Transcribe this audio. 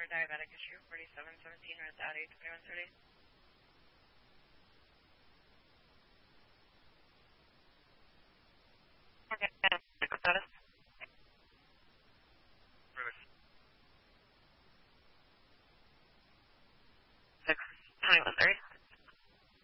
for diabetic issue 4717 with Audi 2130. Okay, medical status. 62130.